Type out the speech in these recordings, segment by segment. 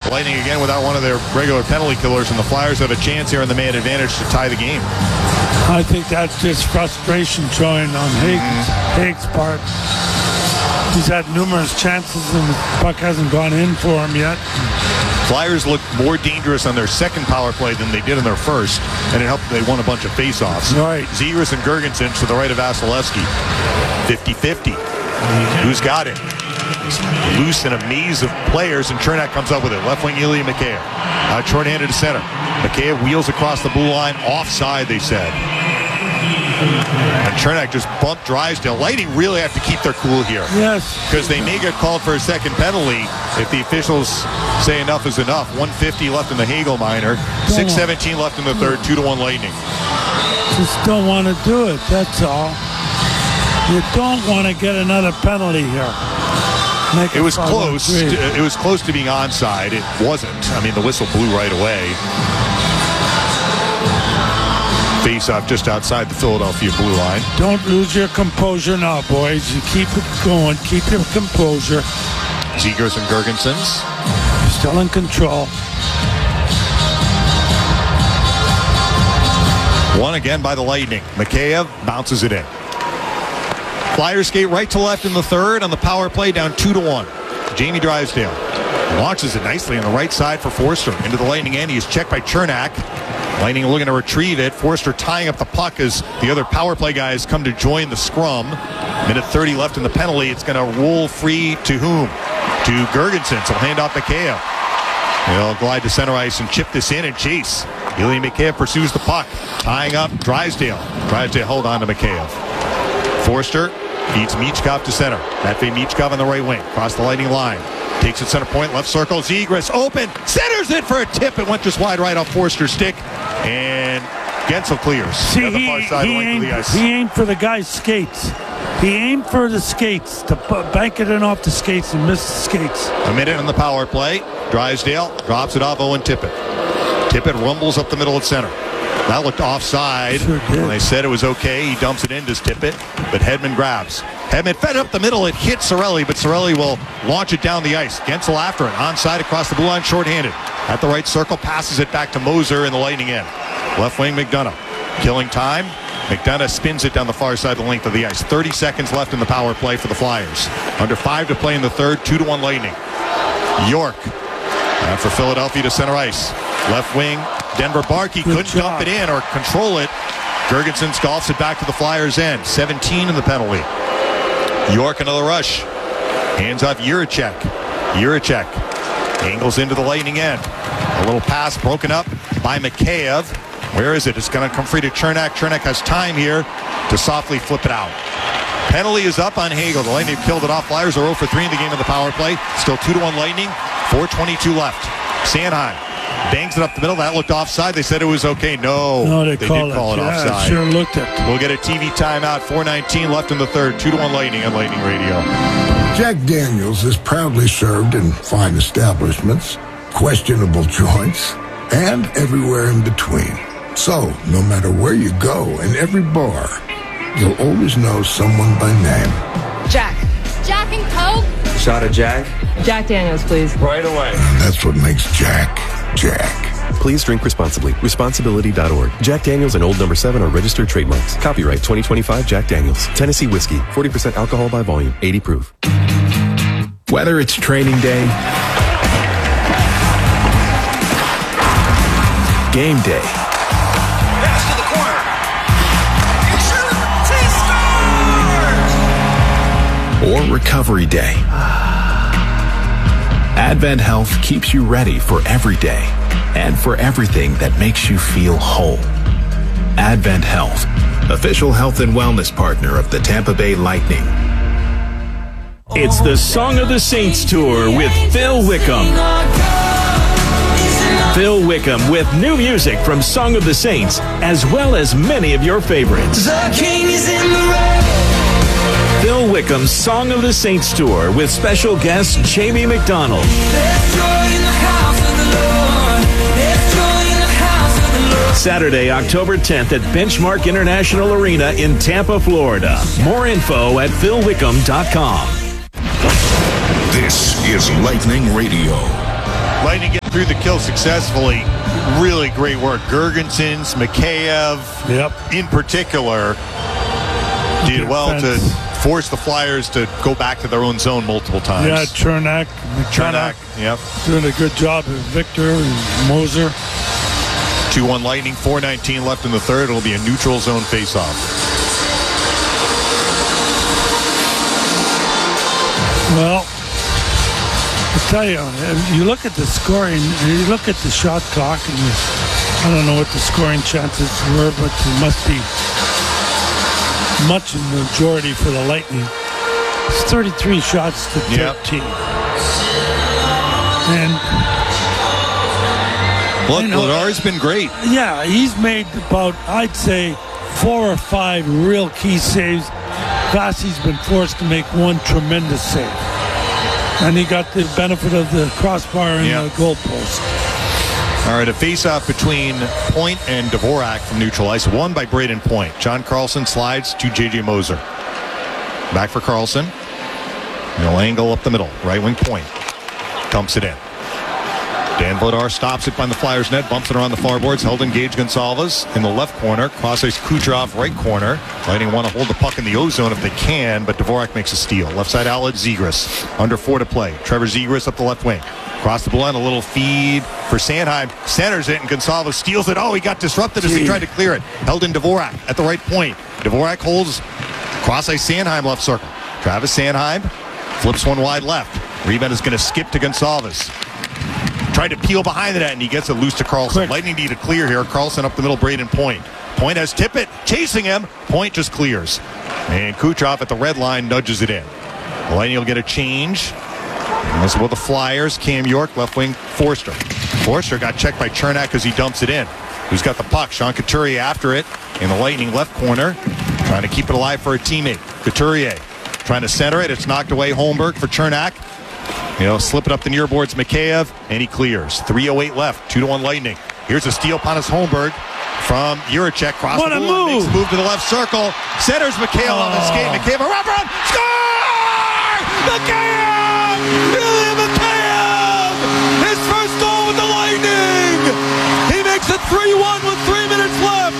Lightning again without one of their regular penalty killers, and the Flyers have a chance here in the man advantage to tie the game. I think that's just frustration showing on Haig's part. He's had numerous chances, and the puck hasn't gone in for him yet. Flyers looked more dangerous on their second power play than they did in their first, and it helped they won a bunch of faceoffs. Right. Zegras and Girgensons to the right of Vasilevsky. 50-50. Who's got it? Loose in a maze of players, and Chernak comes up with it. Left wing, Ilya Mikheyev. Short-handed to center. Mikheyev wheels across the blue line. Offside, they said. And Chernak just bumped Drysdale. Lightning really have to keep their cool here. Yes. Because they may get called for a second penalty if the officials say enough is enough. 1:50 left in the Hagel minor. 6:17 left in the third. 2-1 Lightning. Just don't want to do it, that's all. You don't want to get another penalty here. It was close. It was close to being onside. It wasn't. I mean, the whistle blew right away. Face-off just outside the Philadelphia blue line. Don't lose your composure now, boys. You keep it going. Keep your composure. Zegras and Girgensons. Still in control. Won again by the Lightning. Mikheyev bounces it in. Flyers skate right to left in the third on the power play, down 2-1. Jamie Drysdale launches it nicely on the right side for Forster. Into the Lightning end. He is checked by Chernak. Lightning looking to retrieve it. Forster tying up the puck as the other power play guys come to join the scrum. Minute 30 left in the penalty. It's going to roll free to whom? To Girgensons. He'll hand off Mikheyev. He'll glide to center ice and chip this in and chase. Ilya Mikheyev pursues the puck. Tying up Drysdale. Drysdale hold on to Mikheyev. Forster feeds Michkov to center. Matvei Michkov on the right wing. Across the Lightning line. Takes it center point. Left circle. Zegras open. Centers it for a tip. It went just wide right off Forster's stick. And Gensel clears. See, he aimed for the guy's skates. He aimed for the skates to bank it in off the skates and miss the skates. A minute on the power play. Drysdale drops it off Owen Tippett. Tippett rumbles up the middle at center. That looked offside. Sure did. When they said it was okay, he dumps it in to Tippett, but Hedman grabs. Hedman fed up the middle. It hit Cirelli, but Cirelli will launch it down the ice. Gensel after it. Onside across the blue line, shorthanded. At the right circle, passes it back to Moser in the Lightning end. Left wing, McDonough. Killing time. McDonough spins it down the far side of the length of the ice. 30 seconds left in the power play for the Flyers. Under 5 to play in the third. 2-1 Lightning. York. And for Philadelphia to center ice. Left wing, Denver Barkey couldn't dump it in or control it. Girgensons golfs it back to the Flyers' end. 17 in the penalty. York another rush. Hands off Jiricek. Jiricek angles into the Lightning end. A little pass broken up by Mikheyev. Where is it? It's going to come free to Chernak. Chernak has time here to softly flip it out. Penalty is up on Hagel. The Lightning have killed it off. Flyers are 0 for 3 in the game in the power play. Still 2-1 Lightning. 4:22 left. Sanheim bangs it up the middle. That looked offside. They said it was okay. No, they did call it offside. Sure looked it. We'll get a TV timeout. 4:19 left in the third. 2-1 Lightning on Lightning Radio. Jack Daniels is proudly served in fine establishments, questionable joints, and everywhere in between. So, no matter where you go, in every bar, you'll always know someone by name. Jack. Jack and Coke? Shot of Jack? Jack Daniels, please. Right away. And that's what makes Jack, Jack. Please drink responsibly. Responsibility.org. Jack Daniels and Old No. 7 are registered trademarks. Copyright 2025 Jack Daniels. Tennessee whiskey. 40% alcohol by volume. 80 proof. Whether it's training day, game day, Pass to the corner. He scores! or recovery day, Advent Health keeps you ready for every day and for everything that makes you feel whole. Advent Health, official health and wellness partner of the Tampa Bay Lightning. It's the Song of the Saints Tour with Phil Wickham. Phil Wickham with new music from Song of the Saints, as well as many of your favorites. The king is in the red. Phil Wickham's Song of the Saints Tour with special guest Jamie McDonald. There's joy in the house of the Lord. There's joy in the house of the Lord. Saturday, October 10th at Benchmark International Arena in Tampa, Florida. More info at philwickham.com. This is Lightning Radio. Lightning through the kill successfully. Really great work. Gergensons, Mikheyev, in particular, did well to force the Flyers to go back to their own zone multiple times. Yeah, Chernak, doing a good job with Victor and Moser. 2-1 Lightning, 4:19 left in the third. It'll be a neutral zone faceoff. Well, I tell you, you look at the scoring, you look at the shot clock, and I don't know what the scoring chances were, but it must be much in the majority for the Lightning. It's 33 shots to 13. And Vladar's been great. Yeah, he's made about, I'd say, 4 or 5 real key saves. Vassie's been forced to make one tremendous save. And he got the benefit of the crossbar and the goalpost. All right, a face-off between Point and Dvorak from neutral ice, won by Braden Point. John Carlson slides to J.J. Moser. Back for Carlson. No angle up the middle. Right wing Point. Dumps it in. Dan Vladar stops it by the Flyers net, bumps it around the far boards. Held in Gage Gonsalves in the left corner. Cross ice Kucherov right corner. Lightning want to hold the puck in the O-zone if they can, but Dvorak makes a steal. Left side outlet, Zegras. Under 4 to play. Trevor Zegras up the left wing. Cross the blue line, a little feed for Sanheim. Centers it, and Gonsalves steals it. Oh, he got disrupted as he tried to clear it. Held in Dvorak at the right point. Dvorak holds cross ice Sanheim left circle. Travis Sanheim flips one wide left. Rebound is going to skip to Gonsalves. Tried to peel behind the net, and he gets it loose to Carlson. Lightning need to clear here. Carlson up the middle, Braden Point. Point has Tippett chasing him. Point just clears. And Kucherov at the red line nudges it in. Lightning will get a change. And this is with the Flyers. Cam York, left wing, Forster. Forster got checked by Chernak as he dumps it in. Who's got the puck? Sean Couturier after it in the Lightning left corner. Trying to keep it alive for a teammate. Couturier trying to center it. It's knocked away. Holmberg for Chernak. Slip it up the near boards, Mikheyev, and he clears. 3:08 left, 2-1 Lightning. Here's a steal, Pontus Holmberg from Juracek. Cross what the a blue move! Makes a move to the left circle. Centers Mikheyev on the skate. Mikheyev, a wrap-around. Score! Mikheyev! Ilya Mikheyev! His first goal with the Lightning! He makes it 3-1 with 3 minutes left.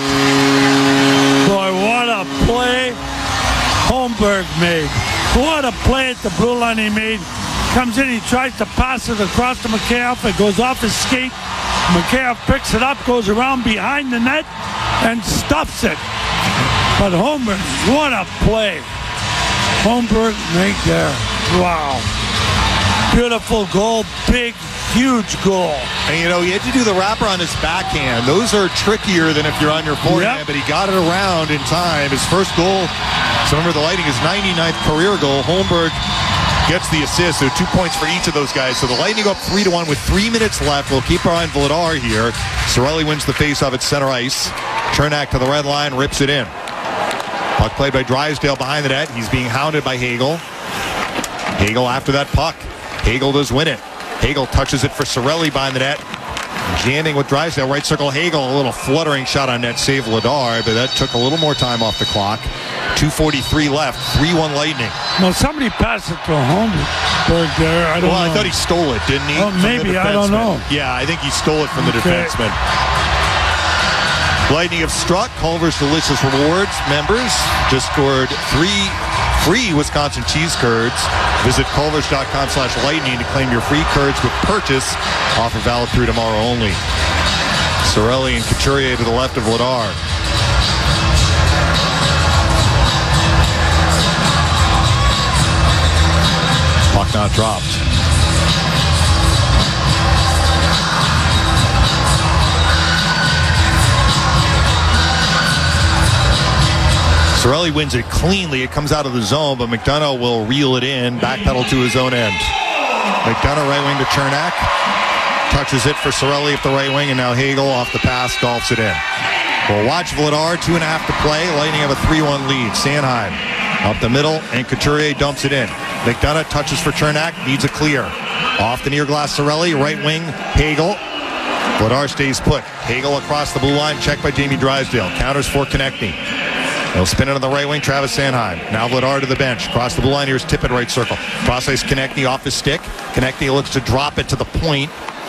Boy, what a play Holmberg made. What a play at the blue line he made. Comes in, he tries to pass it across to Mikheyev. It goes off his skate. Mikheyev picks it up, goes around behind the net, and stuffs it. But Holmberg, what a play. Holmberg made there. Wow. Beautiful goal. Big, huge goal. And he had to do the wrapper on his backhand. Those are trickier than if you're on your forehand, but he got it around in time. His first goal, so remember the Lightning, his 99th career goal. Holmberg gets the assist, so 2 points for each of those guys. So the Lightning go up 3-1 with 3 minutes left. We'll keep our eye on Vladar here. Cirelli wins the faceoff at center ice. Chernak to the red line, rips it in. Puck played by Drysdale behind the net. He's being hounded by Hagel. Hagel after that puck. Hagel does win it. Hagel touches it for Cirelli behind the net. Jamming with Drysdale, right circle. Hagel, a little fluttering shot on net, save Vladar, but that took a little more time off the clock. 2:43 left, 3-1 Lightning. Well, somebody passed it to Holmberg there. I don't know. I thought he stole it, didn't he? Oh, maybe, I don't know. Yeah, I think he stole it from the defenseman. Lightning have struck. Culver's Delicious Rewards members just scored 3 free Wisconsin cheese curds. Visit culvers.com/lightning to claim your free curds with purchase. Offer valid through tomorrow only. Cirelli and Couturier to the left of Vladar. Puck not dropped. Cirelli wins it cleanly. It comes out of the zone, but McDonough will reel it in, backpedal to his own end. McDonough right wing to Chernak. Touches it for Cirelli at the right wing, and now Hagel off the pass, golfs it in. We'll watch Vladar, 2.5 to play. Lightning have a 3-1 lead. Sanheim up the middle, and Couturier dumps it in. McDonough touches for Chernak, needs a clear. Off the near glass, Cirelli, right wing, Hagel. Vladar stays put. Hagel across the blue line, checked by Jamie Drysdale. Counters for Konechny. He'll spin it on the right wing, Travis Sanheim. Now Vladar to the bench. Across the blue line, here's Tippett right circle. Cross ice Konechny off his stick. Konechny looks to drop it to the point.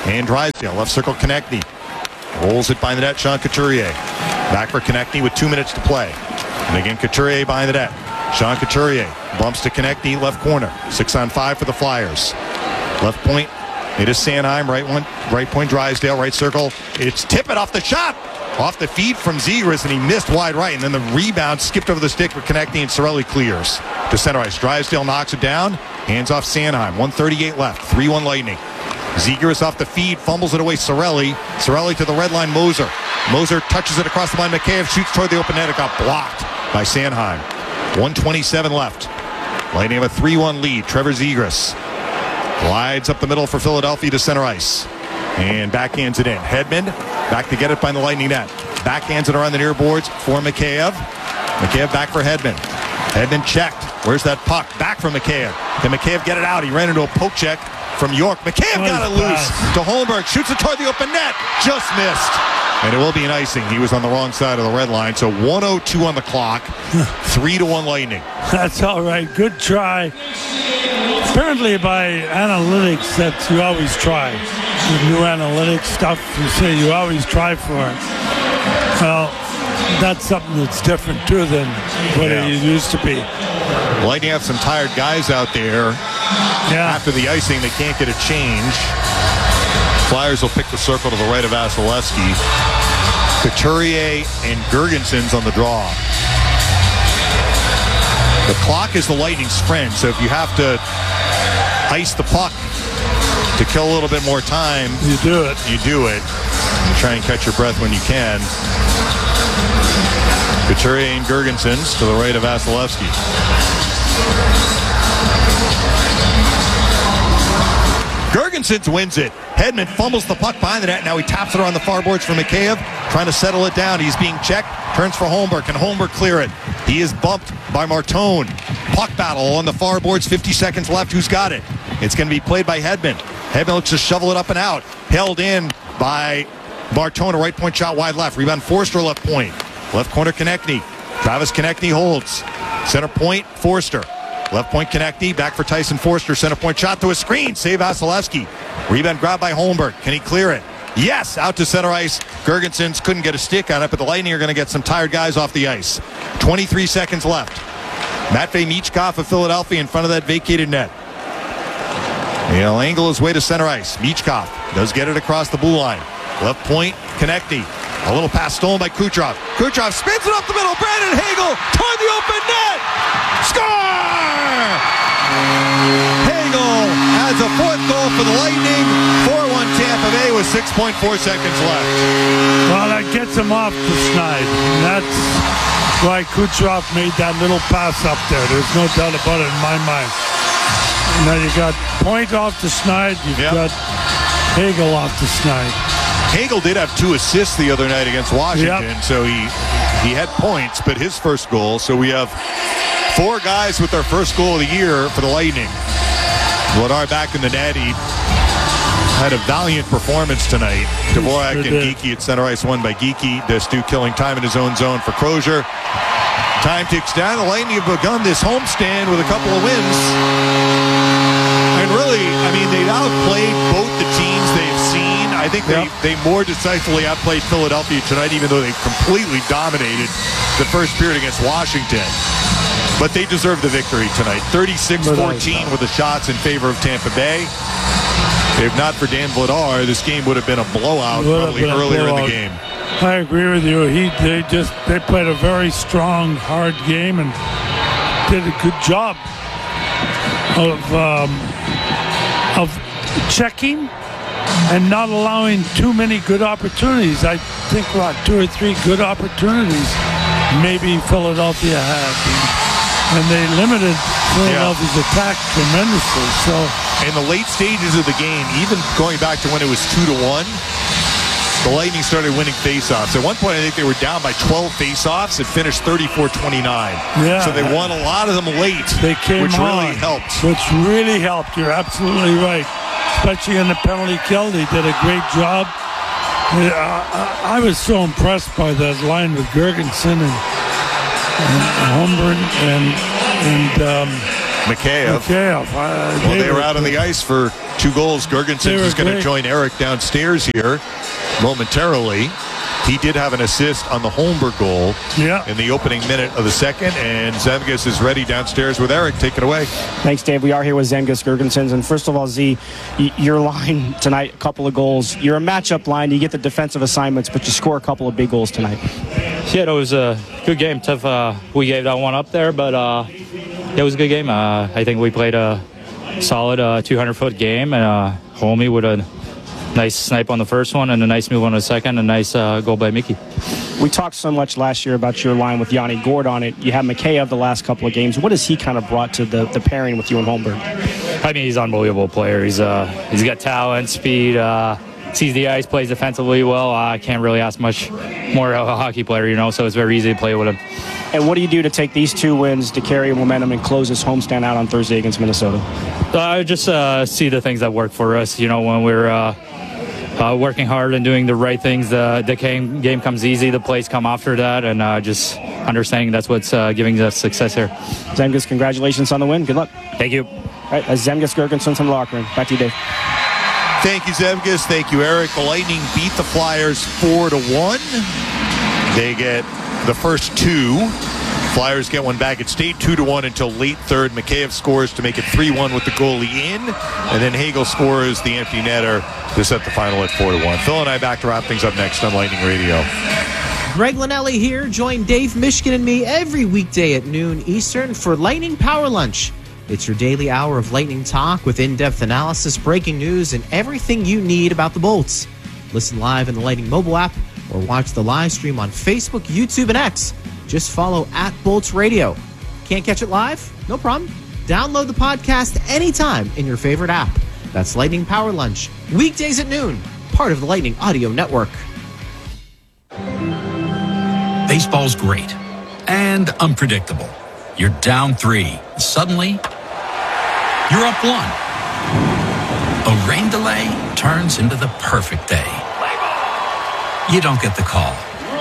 And Drysdale, left circle, Konechny. Rolls it behind the net, Sean Couturier. Back for Konechny with 2 minutes to play. And again, Couturier behind the net. Sean Couturier bumps to Konechny, left corner. 6-on-5 for the Flyers. Left point, it is Sanheim. Right point, Drysdale. Right circle, it's Tippett off the shot. Off the feed from Zegras, and he missed wide right. And then the rebound skipped over the stick for Konechny, and Cirelli clears to center ice. Drysdale knocks it down. Hands off Sanheim. 1:38 left. 3-1 Lightning. Zegras off the feed, fumbles it away. Cirelli to the red line. Moser touches it across the line. Mikheyev shoots toward the open net. It got blocked by Sanheim. 1:27 left. Lightning have a 3-1 lead. Trevor Zegras glides up the middle for Philadelphia to center ice. And backhands it in. Hedman back to get it by the Lightning net. Backhands it around the near boards for Mikheyev. Mikheyev back for Hedman. Hedman checked. Where's that puck? Back from Mikheyev. Can Mikheyev get it out? He ran into a poke check from York. Mikheyev got it loose to Holmberg. Shoots it toward the open net. Just missed. And it will be an icing. He was on the wrong side of the red line. So 1:02 on the clock. 3-1 Lightning. That's all right. Good try. Apparently by analytics that you always try. The new analytics stuff, you say you always try for it. Well, that's something that's different too than what it used to be. Lightning have some tired guys out there. After the icing, they can't get a change. Flyers will pick the circle to the right of Vasilevsky. Couturier and Girgensons on the draw. The clock is the Lightning's friend, so if you have to ice the puck to kill a little bit more time, you do it. You try and catch your breath when you can. Couturier and Girgensons to the right of Vasilevsky. Girgensons wins it. Hedman fumbles the puck behind the net. Now he taps it around the far boards for Mikheyev, trying to settle it down. He's being checked. Turns for Holmberg. Can Holmberg clear it? He is bumped by Martone. Puck battle on the far boards. 50 seconds left. Who's got it? It's going to be played by Hedman. Hedman looks to shovel it up and out. Held in by Martone. A right point shot wide left. Rebound Forster left point. Left corner Konechny. Travis Konechny holds. Center point Forster. Left point Konechny, back for Tyson Forster. Center point shot to a screen. Save Vasilevsky. Rebound grabbed by Holmberg. Can he clear it? Yes, out to center ice. Girgensons couldn't get a stick on it, but the Lightning are going to get some tired guys off the ice. 23 seconds left. Matvei Michkov of Philadelphia in front of that vacated net. He'll angle his way to center ice. Michkov does get it across the blue line. Left point, Konechny. A little pass stolen by Kucherov. Kucherov spins it up the middle. Brandon Hagel toward the open net. Score! Hagel adds a fourth goal for the Lightning. 4-1 Tampa Bay with 6.4 seconds left. Well, that gets him off the snide. That's why Kucherov made that little pass up there. There's no doubt about it in my mind. Now you got Point off the snide. You've got Hagel off the snide. Hagel did have 2 assists the other night against Washington, so he had points, but his first goal. So we have 4 guys with their first goal of the year for the Lightning. Vladar back in the net. He had a valiant performance tonight. Dvorak and Geekie at center ice, won by Geekie. Destu killing time in his own zone for Crozier. Time ticks down. The Lightning have begun this homestand with a couple of wins. And really, I mean, they've outplayed both the teams they've seen. I think they more decisively outplayed Philadelphia tonight, even though they completely dominated the first period against Washington. But they deserve the victory tonight. 36-14 with the shots in favor of Tampa Bay. If not for Dan Vladar, this game would have been a blowout probably earlier in the game. I agree with you. They played a very strong, hard game and did a good job of checking and not allowing too many good opportunities. I think 2 or 3 good opportunities maybe Philadelphia had, and they limited Philadelphia's attack tremendously. So in the late stages of the game, even going back to when it was 2-1, the Lightning started winning faceoffs. At one point, I think they were down by 12 faceoffs. It finished 34-29. Yeah. So they won a lot of them late, which really helped. You're absolutely right. Especially in the penalty kill, they did a great job. I was so impressed by that line with Girgensson and Holmberg and Mikheyev. Well, they were out on the ice for 2 goals. Girgensons is going to join Eric downstairs here momentarily. He did have an assist on the Holmberg goal in the opening minute of the second, and Zemgus is ready downstairs with Eric. Take it away. Thanks, Dave. We are here with Zemgus Girgensons, and first of all, Z, your line tonight, a couple of goals. You're a matchup line. You get the defensive assignments, but you score a couple of big goals tonight. Yeah, it was a good game. Tough. We gave that one up there, but it was a good game. I think we played a solid 200-foot game, and Holmey with a nice snipe on the first one and a nice move on the second, a nice goal by Mickey. We talked so much last year about your line with Yanni Gourde on it. You have Mikheyev the last couple of games. What has he kind of brought to the pairing with you and Holmberg? I mean, he's an unbelievable player. He's got talent, speed, sees the ice, plays defensively well. I can't really ask much more of a hockey player, so it's very easy to play with him. And what do you do to take these 2 wins to carry momentum and close this homestand out on Thursday against Minnesota? I just see the things that work for us. When we're working hard and doing the right things, the game comes easy. The plays come after that, and just understanding that's what's giving us success here. Zemgus, congratulations on the win. Good luck. Thank you. All right, that's Zemgus Girgensons from the locker room. Back to you, Dave. Thank you, Zemgus. Thank you, Eric. The Lightning beat the Flyers 4-1. They get the first 2. Flyers get one back. It stayed 2-1 until late third. Mikheyev scores to make it 3-1 with the goalie in, and then Hagel scores the empty netter to set the final at 4-1. Phil and I back to wrap things up next on Lightning Radio. Greg Linelli here. Join Dave Mishkin and me every weekday at noon Eastern for Lightning Power Lunch. It's your daily hour of Lightning talk with in-depth analysis, breaking news, and everything you need about the Bolts. Listen live in the Lightning mobile app or watch the live stream on Facebook, YouTube, and X. Just follow @Bolts Radio. Can't catch it live? No problem. Download the podcast anytime in your favorite app. That's Lightning Power Lunch, weekdays at noon, part of the Lightning Audio Network. Baseball's great and unpredictable. You're down 3. Suddenly, you're up 1. A rain delay turns into the perfect day. You don't get the call.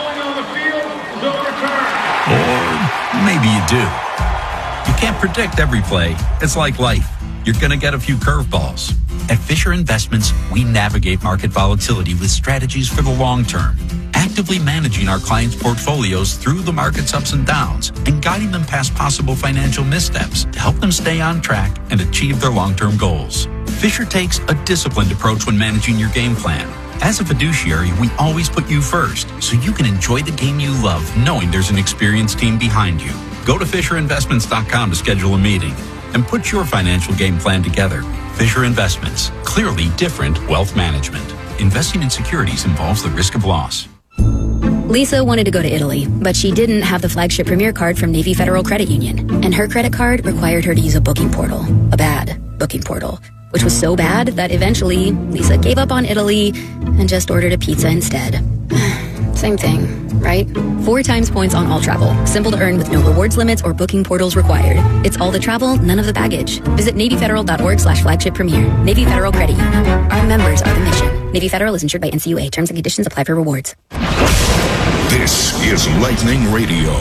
Or maybe you do. You can't predict every play. It's like life. You're going to get a few curveballs. At Fisher Investments, we navigate market volatility with strategies for the long term, actively managing our clients' portfolios through the market's ups and downs and guiding them past possible financial missteps to help them stay on track and achieve their long-term goals. Fisher takes a disciplined approach when managing your game plan. As a fiduciary, we always put you first, so you can enjoy the game you love, knowing there's an experienced team behind you. Go to FisherInvestments.com to schedule a meeting and put your financial game plan together. Fisher Investments, clearly different wealth management. Investing in securities involves the risk of loss. Lisa wanted to go to Italy, but she didn't have the flagship Premier card from Navy Federal Credit Union, and her credit card required her to use a booking portal, a bad booking portal, which was so bad that eventually Lisa gave up on Italy and just ordered a pizza instead. Same thing, right? 4 times points on all travel. Simple to earn with no rewards limits or booking portals required. It's all the travel, none of the baggage. Visit NavyFederal.org/flagship premier. Navy Federal Credit Union. Our members are the mission. Navy Federal is insured by NCUA. Terms and conditions apply for rewards. This is Lightning Radio.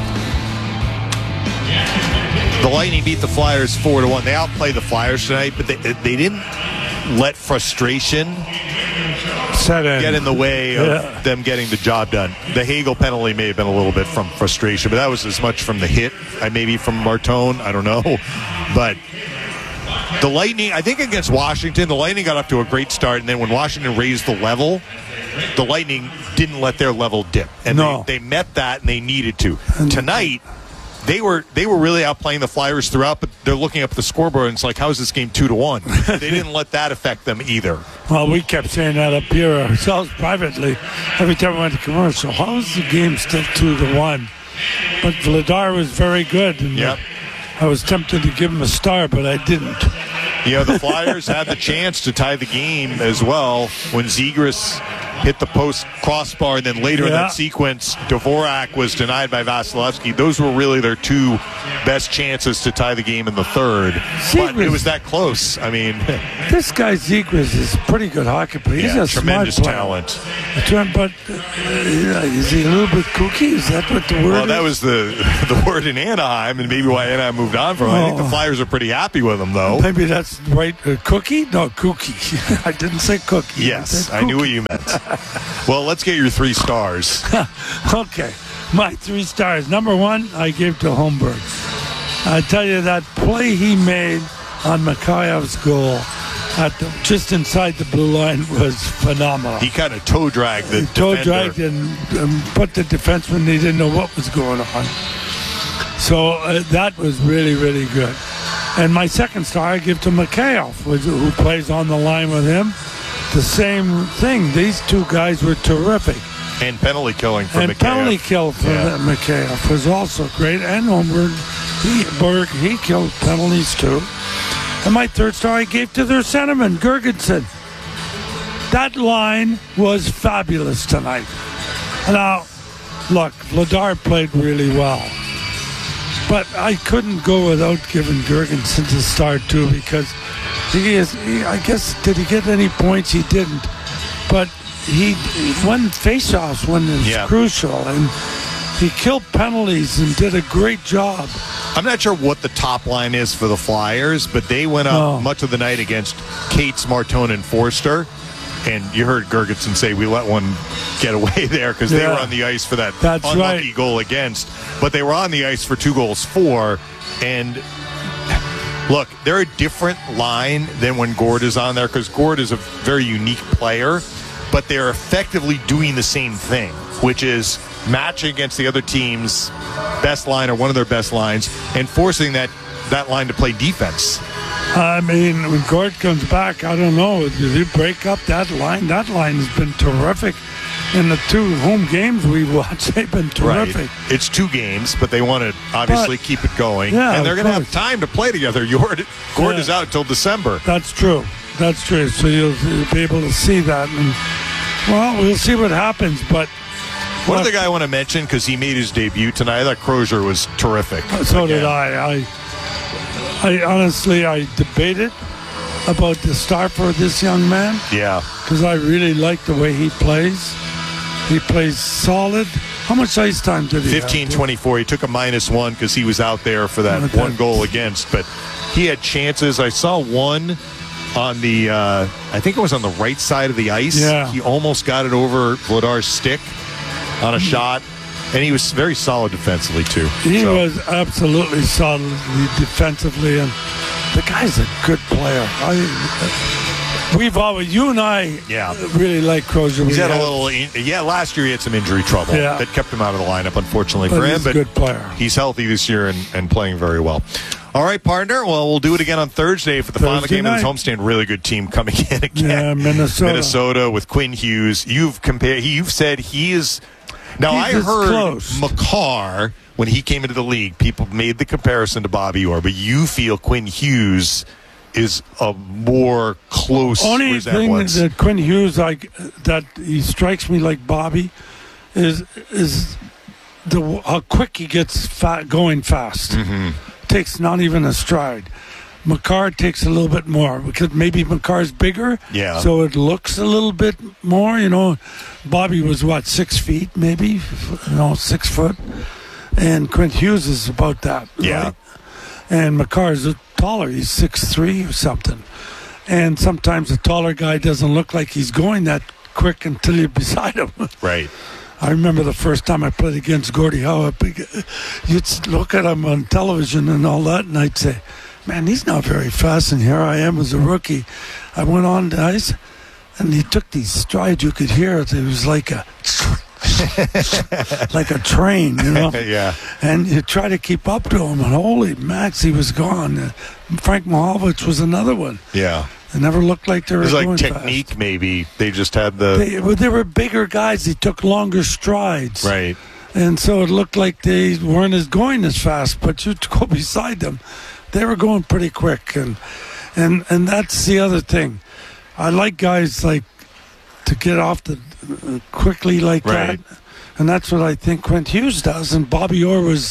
The Lightning beat the Flyers 4-1. They outplayed the Flyers tonight, but they didn't let frustration get in the way of them getting the job done. The Hagel penalty may have been a little bit from frustration, but that was as much from the hit, maybe from Martone. I don't know. But the Lightning, I think against Washington, the Lightning got up to a great start, and then when Washington raised the level, the Lightning didn't let their level dip. And they met that, and they needed to. Tonight, they were really outplaying the Flyers throughout, but they're looking up at the scoreboard, and it's like, how is this game 2-1? They didn't let that affect them either. Well, we kept saying that up here ourselves privately every time we went to commercial. How is the game still 2-1? But Vladar was very good. And I was tempted to give him a star, but I didn't. The Flyers had the chance to tie the game as well when Zegras hit the post crossbar, and then later in that sequence, Dvorak was denied by Vasilevsky. Those were really their 2 best chances to tie the game in the third. But it was that close. I mean, this guy Zegras is a pretty good hockey player. He's a tremendous smart talent. But is he a little bit kooky? Is that what the word Well, is? that was the word in Anaheim, and maybe why Anaheim moved on from him. I think the Flyers are pretty happy with him, though. Maybe that's right. Cookie? No, kooky. I didn't say cookie. Yes, I knew what you meant. Well, let's get your 3 stars. Okay. My 3 stars. Number 1, I gave to Holmberg. I tell you, that play he made on Makhayev's goal just inside the blue line was phenomenal. He kind of toe dragged the toe dragged and put the defenseman. They didn't know what was going on. So that was really, really good. And my 2nd star I give to Mikheyev, who plays on the line with him. The same thing. These 2 guys were terrific. And penalty killing for And Mikheyev. penalty kill for Mikheyev was also great. And Holmberg, he killed penalties too. And my 3rd star I gave to their centerman, Gergensen. That line was fabulous tonight. Now, look, Vladar played really well. But I couldn't go without giving Gergensen a star too, because I guess, did he get any points? He didn't. But he won faceoffs when it was crucial, and he killed penalties and did a great job. I'm not sure what the top line is for the Flyers, but they went up much of the night against Cates, Martone, and Forster. And you heard Gergensen say we let one get away there because they were on the ice for that unlucky goal against. But they were on the ice for 2 goals for. And look, they're a different line than when Gord is on there, because Gord is a very unique player. But they're effectively doing the same thing, which is matching against the other team's best line or one of their best lines and forcing that line to play defense. I mean, when Gord comes back, I don't know. If you break up that line has been terrific. In the 2 home games we watched, they've been terrific. Right. It's 2 games, but they want to obviously keep it going. Yeah, and they're going to have time to play together. Gord is out until December. That's true. So you'll be able to see that. And, well, we'll see what happens. But one other guy I want to mention, because he made his debut tonight, I thought Crozier was terrific. So did I. I honestly, I debated about the star for this young man. Yeah. Because I really like the way he plays. He plays solid. How much ice time did he 15-24. He took a -1 because he was out there for that 1 goal against. But he had chances. I saw one on the, I think it was on the right side of the ice. Yeah. He almost got it over Vladar's stick on a shot. And he was very solid defensively, too. He was absolutely solid defensively. And the guy's a good player. You and I really like Crozier. He's had a little, last year he had some injury trouble that kept him out of the lineup, unfortunately for him. He's a good player. He's healthy this year and playing very well. All right, partner. Well, we'll do it again on Thursday for the final game of this homestand. Really good team coming in again. Yeah, Minnesota with Quinn Hughes. You've said he is. Now, I heard Makar, when he came into the league, people made the comparison to Bobby Orr, but you feel Quinn Hughes is a more close resemblance. Thing that Quinn Hughes, that he strikes me like Bobby, is how quick he gets going fast. Mm-hmm. Takes not even a stride. Makar takes a little bit more because maybe Makar's bigger, so it looks a little bit more. Bobby was 6 feet, maybe 6 foot, and Quinn Hughes is about that. Right? And Makar's taller; he's 6'3" or something. And sometimes a taller guy doesn't look like he's going that quick until you're beside him. Right. I remember the first time I played against Gordie Howe. You'd look at him on television and all that, and I'd say, man, he's not very fast, and here I am as a rookie. I went on the ice, and he took these strides. You could hear it. It was like a train, Yeah. And you try to keep up to him, and holy Max, he was gone. Frank Mahovich was another one. Yeah. They never looked like they were going fast. It was like technique, maybe. They just had the... They were bigger guys. They took longer strides. Right. And so it looked like they weren't going as fast, but you go beside them. They were going pretty quick, and that's the other thing. I like guys to get off quickly like that, and that's what I think Quinn Hughes does. And Bobby Orr was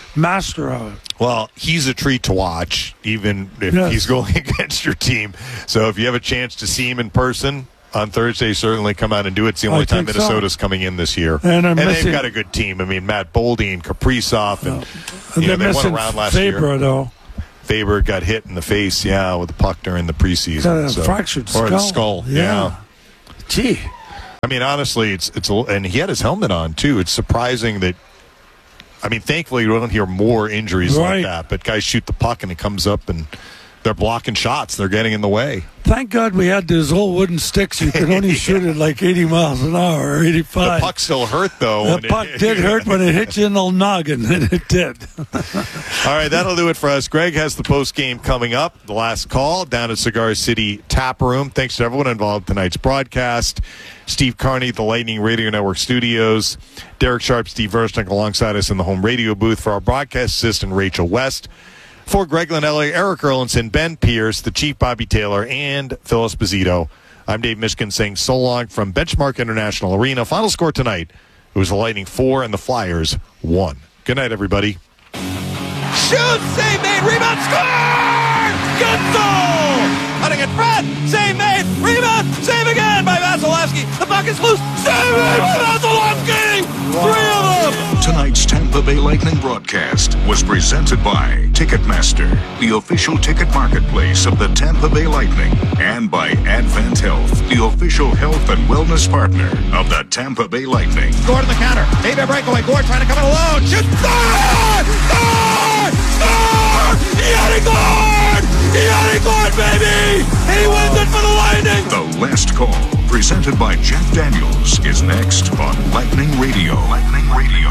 master of it. Well, he's a treat to watch, even if he's going against your team. So if you have a chance to see him in person on Thursday, certainly come out and do it. It's the only time Minnesota's coming in this year. And they've got a good team. I mean, Matt Boldy and Kaprizov. And they won around last Faber, year. Though. Faber got hit in the face, with the puck during the preseason. Got a fractured skull. Or the skull, Gee. I mean, honestly, and he had his helmet on, too. It's surprising that, thankfully you don't hear more injuries like that, but guys shoot the puck and it comes up and they're blocking shots. They're getting in the way. Thank God we had those old wooden sticks. You could only shoot it like 80 miles an hour or 85. The puck still hurt, though. The puck did hurt when it hit you in the noggin, and it did. All right, that'll do it for us. Greg has the post game coming up. The last call down at Cigar City Tap Room. Thanks to everyone involved in tonight's broadcast. Steve Carney, the Lightning Radio Network studios. Derek Sharp, Steve Versnick alongside us in the home radio booth. For our broadcast assistant, Rachel West. For Greg Linelli, Eric Erlinson, Ben Pierce, the Chief Bobby Taylor, and Phil Esposito, I'm Dave Mishkin saying so long from Benchmark International Arena. Final score tonight, it was the Lightning 4 and the Flyers 1. Good night, everybody. Shoot! Save made! Rebound! Score! Gunsel! Cutting it front! Save made! Rebound! Save again by Vasilevsky! The puck is loose! Save made by Vasilevsky! 3 of them! Tonight's Tampa Bay Lightning broadcast was presented by Ticketmaster, the official ticket marketplace of the Tampa Bay Lightning, and by Advent Health, the official health and wellness partner of the Tampa Bay Lightning. Gordon the counter. David breakaway. Gord trying to come in alone. Shoot! Score! Score! Score! Yanni Gord! Yanni Gord, baby! He wins it for the Lightning! The Last Call, presented by Jack Daniels, is next on Lightning Radio. Lightning Radio.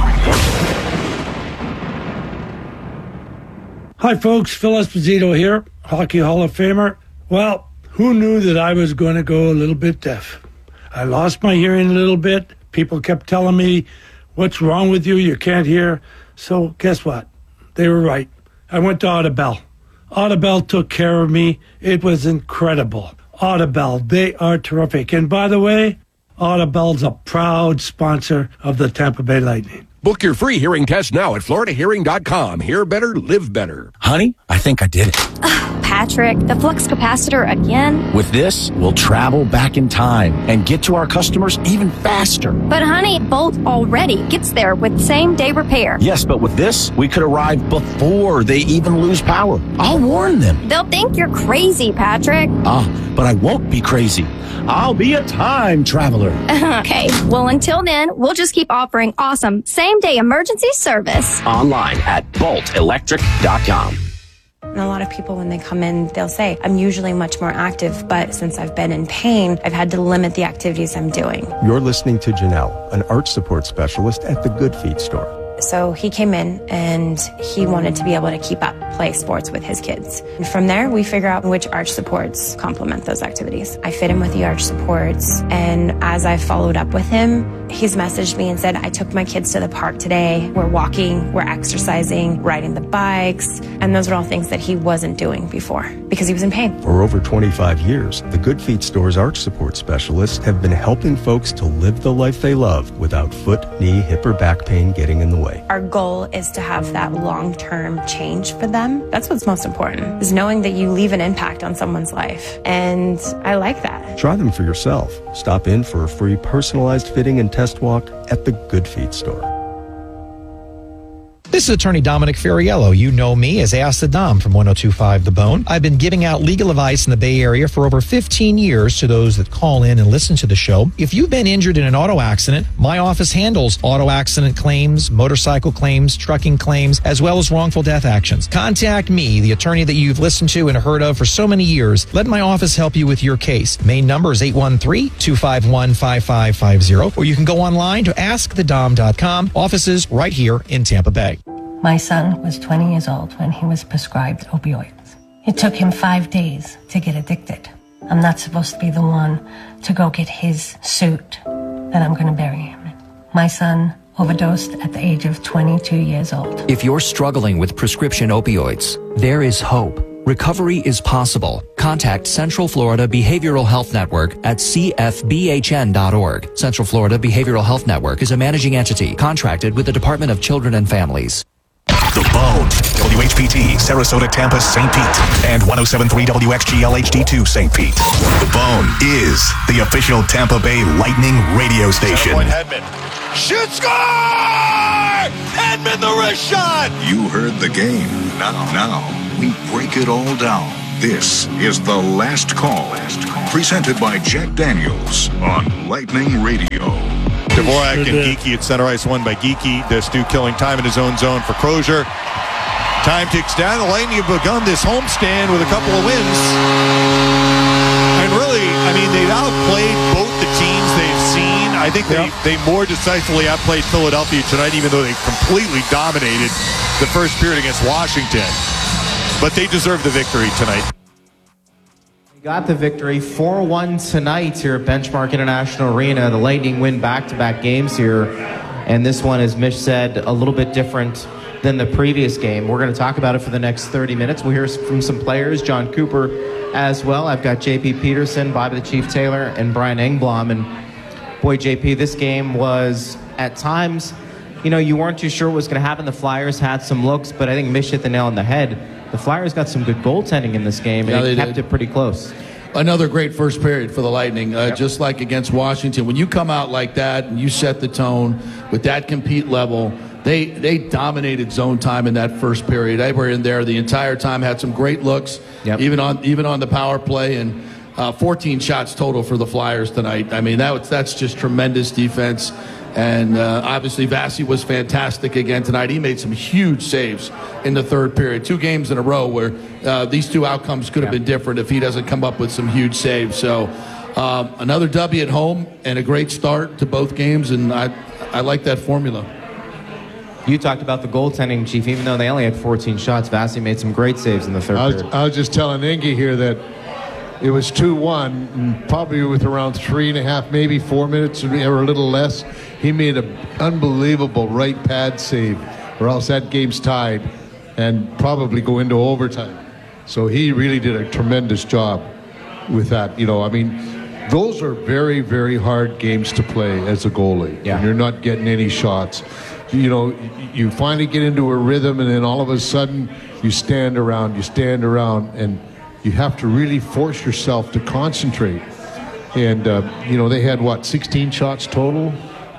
Hi, folks. Phil Esposito here, Hockey Hall of Famer. Well, who knew that I was going to go a little bit deaf? I lost my hearing a little bit. People kept telling me, what's wrong with you? You can't hear. So guess what? They were right. I went to Audibel. Audibel took care of me. It was incredible. Audibel, they are terrific. And by the way, Audibel's a proud sponsor of the Tampa Bay Lightning. Book your free hearing test now at floridahearing.com. Hear better, live better. Honey, I think I did it. Patrick, the flux capacitor again? With this, we'll travel back in time and get to our customers even faster. But honey, Bolt already gets there with same-day repair. Yes, but with this, we could arrive before they even lose power. I'll warn them. They'll think you're crazy, Patrick. But I won't be crazy. I'll be a time traveler. Okay, well, until then, we'll just keep offering awesome same-day emergency service. Online at boltelectric.com. And a lot of people, when they come in, they'll say, I'm usually much more active, but since I've been in pain, I've had to limit the activities I'm doing. You're listening to Janelle, an arch support specialist at the Good Feet store. So he came in and he wanted to be able to keep up, play sports with his kids. And from there, we figure out which arch supports complement those activities. I fit him with the arch supports, and as I followed up with him, he's messaged me and said, I took my kids to the park today. We're walking, we're exercising, riding the bikes, and those are all things that he wasn't doing before because he was in pain. For over 25 years, the Good Feet store's arch support specialists have been helping folks to live the life they love without foot, knee, hip, or back pain getting in the way. Our goal is to have that long-term change for them. That's what's most important, is knowing that you leave an impact on someone's life. And I like that. Try them for yourself. Stop in for a free personalized fitting and test walk at the Good Feet store. This is Attorney Dominic Ferriello. You know me as Ask the Dom from 102.5 The Bone. I've been giving out legal advice in the Bay Area for over 15 years to those that call in and listen to the show. If you've been injured in an auto accident, my office handles auto accident claims, motorcycle claims, trucking claims, as well as wrongful death actions. Contact me, the attorney that you've listened to and heard of for so many years. Let my office help you with your case. Main number is 813-251-5550, or you can go online to askthedom.com. Offices right here in Tampa Bay. My son was 20 years old when he was prescribed opioids. It took him 5 days to get addicted. I'm not supposed to be the one to go get his suit that I'm going to bury him in. My son overdosed at the age of 22 years old. If you're struggling with prescription opioids, there is hope. Recovery is possible. Contact Central Florida Behavioral Health Network at cfbhn.org. Central Florida Behavioral Health Network is a managing entity contracted with the Department of Children and Families. The Bone, WHPT, Sarasota, Tampa, St. Pete, and 107.3 WXGL HD2 St. Pete. The Bone is the official Tampa Bay Lightning radio station. Hedman. Shoot, score! Hedman, the wrist shot! You heard the game. Now, we break it all down. This is The Last Call, presented by Jack Daniels on Lightning Radio. Dvorak and Geeky at center ice, won by Geeky. Stu killing time in his own zone for Crozier. Time ticks down. The Lightning have begun this homestand with a couple of wins. And really, I mean, they've outplayed both the teams they've seen. I think they more decisively outplayed Philadelphia tonight, even though they completely dominated the first period against Washington. But they deserve the victory tonight. We got the victory 4-1 tonight here at Benchmark International Arena. The Lightning win back-to-back games here. And this one, as Mish said, a little bit different than the previous game. We're going to talk about it for the next 30 minutes. We'll hear from some players, John Cooper as well. I've got JP Peterson, Bobby the Chief Taylor, and Brian Engblom. And boy, JP, this game was at times, you weren't too sure what was going to happen. The Flyers had some looks, but I think Mish hit the nail on the head. The Flyers got some good goaltending in this game, and they kept it pretty close. Another great first period for the Lightning, just like against Washington. When you come out like that and you set the tone with that compete level, they dominated zone time in that first period. They were in there the entire time, had some great looks, even on the power play, and 14 shots total for the Flyers tonight. I mean, that's just tremendous defense. And obviously, Vasi was fantastic again tonight. He made some huge saves in the third period. 2 games in a row where these two outcomes could have been different if he doesn't come up with some huge saves. So another W at home and a great start to both games, and I like that formula. You talked about the goaltending, Chief. Even though they only had 14 shots, Vasi made some great saves in the third period. I was just telling Inge here that it was 2-1, and probably with around 3.5, maybe 4 minutes or a little less, he made an unbelievable right pad save, or else that game's tied and probably go into overtime. So he really did a tremendous job with that. I mean, those are very, very hard games to play as a goalie. Yeah. When you're not getting any shots. You finally get into a rhythm, and then all of a sudden you stand around, and you have to really force yourself to concentrate. And, they had, 16 shots total?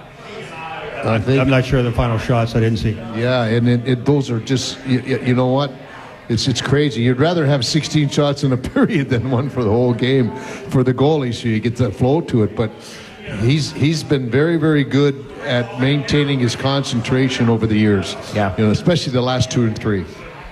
I'm not sure of the final shots. I didn't see. Yeah, and those are just, you know what? It's crazy. You'd rather have 16 shots in a period than one for the whole game for the goalie, so you get the flow to it. But he's been very, very good at maintaining his concentration over the years. Yeah. Especially the last 2 and 3.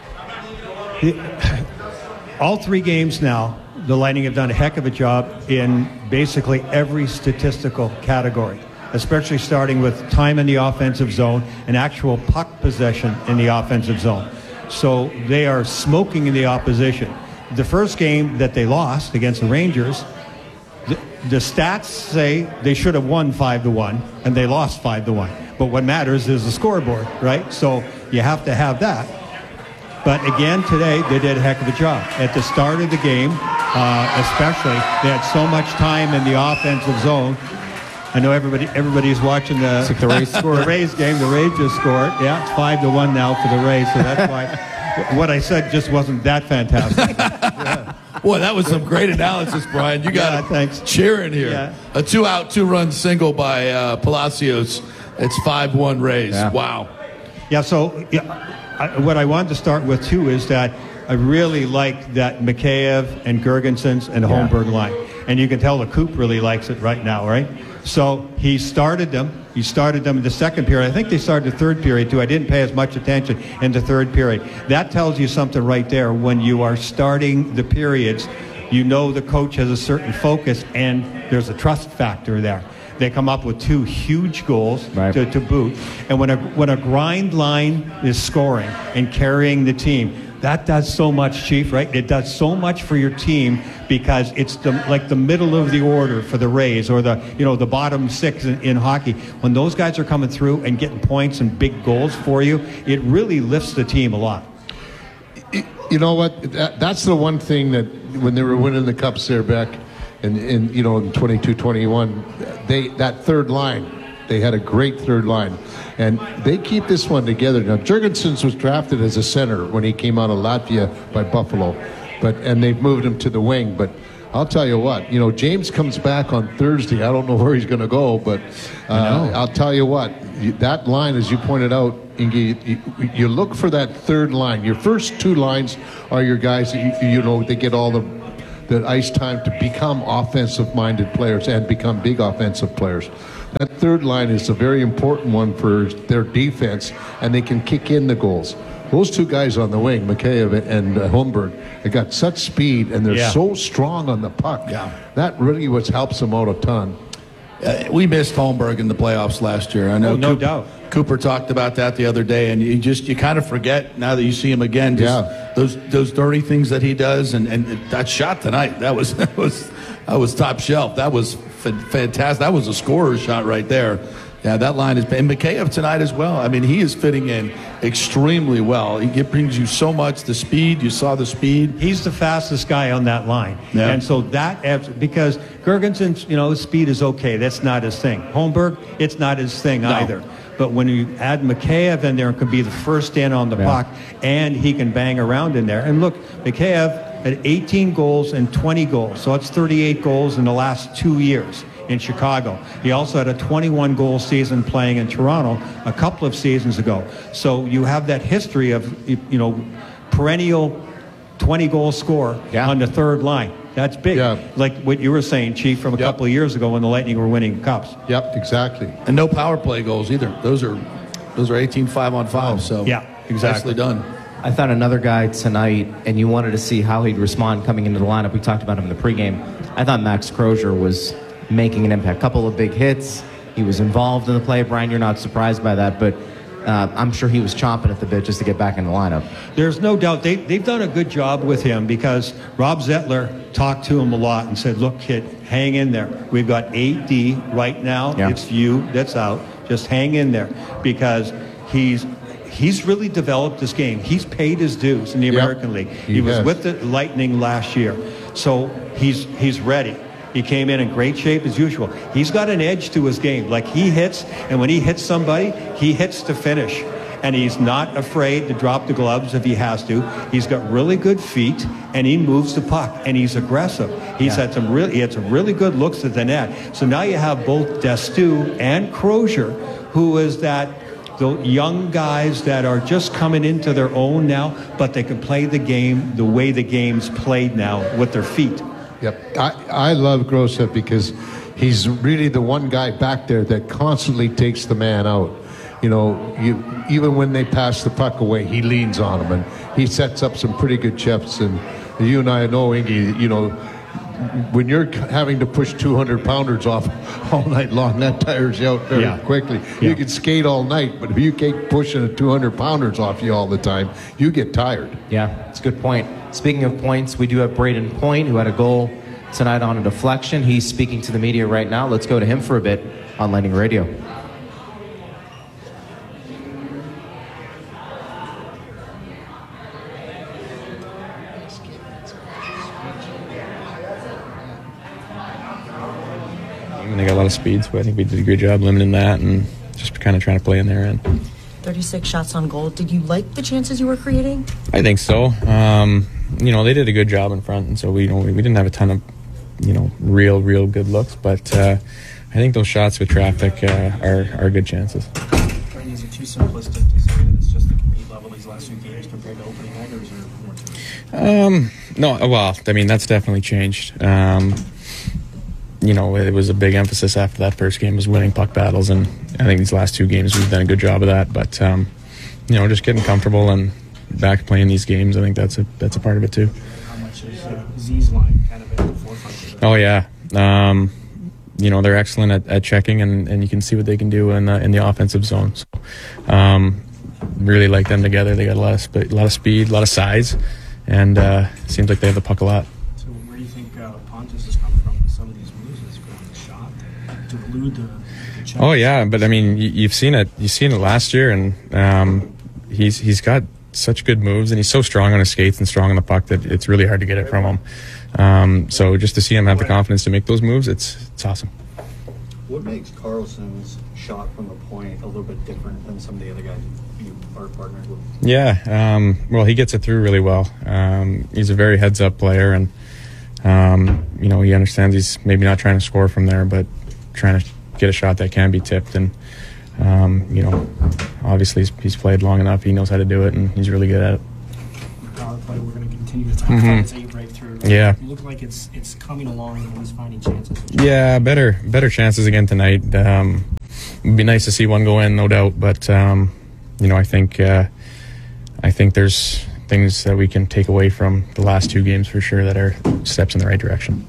All 3 games now, the Lightning have done a heck of a job in basically every statistical category, especially starting with time in the offensive zone and actual puck possession in the offensive zone. So they are smoking in the opposition. The first game that they lost against the Rangers, the stats say they should have won 5-1, and they lost 5-1. But what matters is the scoreboard, right? So you have to have that. But again, today, they did a heck of a job. At the start of the game, especially, they had so much time in the offensive zone. I know everybody's watching the Rays game. The Rays just scored. Yeah, it's 5-1 now for the Rays, so that's why what I said just wasn't that fantastic. Boy, that was some great analysis, Brian. You got cheering here. Yeah. A 2-out, 2-run single by Palacios. It's 5-1 Rays. Yeah. Wow. Yeah, so what I wanted to start with, too, is that I really like that Mikheyev and Girgensons and Holmberg line. And you can tell the Coop really likes it right now, right? So he started them. He started them in the second period. I think they started the third period, too. I didn't pay as much attention in the third period. That tells you something right there. When you are starting the periods, you know the coach has a certain focus, and there's a trust factor there. They come up with 2 huge goals to boot. And when a grind line is scoring and carrying the team, that does so much, Chief, right? It does so much for your team because it's like the middle of the order for the Rays, or the bottom 6 in hockey. When those guys are coming through and getting points and big goals for you, it really lifts the team a lot. You know what? That's the one thing that when they were winning the Cups there back in 22-21, that third line They had a great third line. And they keep this one together. Now, Jurgensen was drafted as a center when he came out of Latvia by Buffalo, and they've moved him to the wing. But I'll tell you what, James comes back on Thursday. I don't know where he's going to go, but I'll tell you what, that line, as you pointed out, Inge, you look for that third line. Your first two lines are your guys that, they get all the ice time to become offensive-minded players and become big offensive players. That third line is a very important one for their defense, and they can kick in the goals. Those two guys on the wing, Mikheyev and Holmberg, they got such speed, and they're so strong on the puck. Yeah. That really helps them out a ton. We missed Holmberg in the playoffs last year. I know. No doubt. Cooper talked about that the other day, and you kind of forget now that you see him again. Those dirty things that he does, and that shot tonight, that was top shelf. That was fantastic. That was a scorer's shot right there. Yeah, that line is. And Mikheyev tonight as well. I mean, he is fitting in extremely well. He brings you so much. The speed, you saw the speed. He's the fastest guy on that line. Yeah. And so because Gergensen's, his speed is okay. That's not his thing. Holmberg, it's not his thing either. But when you add Mikheyev in there, it can be the first in on the puck, and he can bang around in there. And look, Mikheyev had 18 goals and 20 goals. So it's 38 goals in the last 2 years in Chicago. He also had a 21-goal season playing in Toronto a couple of seasons ago. So you have that history of, perennial 20-goal scorer on the third line. That's big. Yeah. Like what you were saying, Chief, from a couple of years ago when the Lightning were winning cups. Yep, exactly. And no power play goals either. Those are 18 5-on-5. So nicely done. I thought another guy tonight, and you wanted to see how he'd respond coming into the lineup. We talked about him in the pregame. I thought Max Crozier was making an impact. Couple of big hits. He was involved in the play. Brian, you're not surprised by that, but I'm sure he was chomping at the bit just to get back in the lineup. There's no doubt. They've done a good job with him because Rob Zettler talked to him a lot and said, look, kid, hang in there. We've got 8D right now. Yeah. It's you that's out. Just hang in there because he's really developed this game. He's paid his dues in the American League. He was with the Lightning last year. So he's ready. He came in great shape as usual. He's got an edge to his game. Like he hits, and when he hits somebody, he hits to finish. And he's not afraid to drop the gloves if he has to. He's got really good feet, and he moves the puck, and he's aggressive. He had some really good looks at the net. So now you have both Destu and Crozier, who is the young guys that are just coming into their own now, but they can play the game the way the game's played now with their feet. Yep. I love Grossev because he's really the one guy back there that constantly takes the man out. Even when they pass the puck away, he leans on them, and he sets up some pretty good chips. And you and I know, Inge, when you're having to push 200-pounders off all night long, that tires you out very quickly. Yeah. You can skate all night, but if you keep pushing a 200-pounders off you all the time, you get tired. Yeah, that's a good point. Speaking of points, we do have Braden Point, who had a goal tonight on a deflection. He's speaking to the media right now. Let's go to him for a bit on Lightning Radio. They got a lot of speed, so I think we did a good job limiting that and just kind of trying to play in their end. 36 shots on goal. Did you like the chances you were creating? I think so. They did a good job in front, and so we didn't have a ton of, real good looks, but I think those shots with traffic are good chances. Is it too simplistic to say that it's just the compete level these last few games compared to opening night, or is there more to it? No, well, I mean, that's definitely changed. It was a big emphasis after that first game was winning puck battles, and I think these last two games we've done a good job of that. But just getting comfortable and back playing these games, I think that's a part of it too. How much is Z's line kind of at the forefront? Oh yeah, they're excellent at checking, and you can see what they can do in the offensive zone. So, really like them together. They got a lot of speed, a lot of size, and seems like they have the puck a lot. So where do you think Pontus has come from with some of these moves? Has gone shot to elude the check? Oh yeah, but I mean, you've seen it. You've seen it last year, and he's got such good moves, and he's so strong on his skates and strong on the puck that it's really hard to get it from him. So just to see him have the confidence to make those moves, it's awesome. What makes Carlson's shot from the point a little bit different than some of the other guys you are partnered with? Yeah, well, he gets it through really well. He's a very heads-up player, and he understands he's maybe not trying to score from there, but trying to get a shot that can be tipped. And obviously he's played long enough. He knows how to do it, and he's really good at it. We're going to continue to talk about it until you break through. Yeah. You look like it's coming along and he's finding chances. Yeah, better chances again tonight. It'd be nice to see one go in, no doubt. But I think there's things that we can take away from the last two games for sure that are steps in the right direction.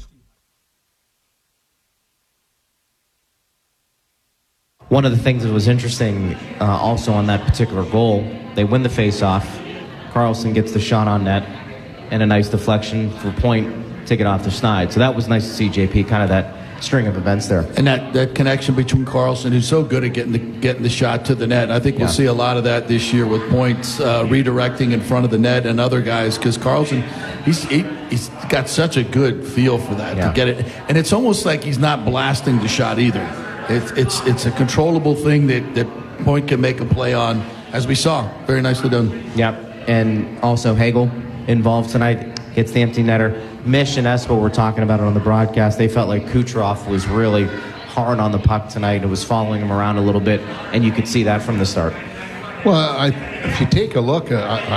One of the things that was interesting also on that particular goal, they win the face-off. Carlson gets the shot on net and a nice deflection for point, take it off the snide. So that was nice to see, JP, kind of that string of events there. And that connection between Carlson, who's so good at getting the shot to the net. I think we'll see a lot of that this year with points redirecting in front of the net and other guys, because Carlson, he's got such a good feel for that to get it. And it's almost like he's not blasting the shot either. It's a controllable thing that Point can make a play on, as we saw. Very nicely done. Yep. And also Hagel involved tonight, hits the empty netter. Mish and Espo were talking about it on the broadcast. They felt like Kucherov was really hard on the puck tonight. It was following him around a little bit, and you could see that from the start. Well, if you take a look,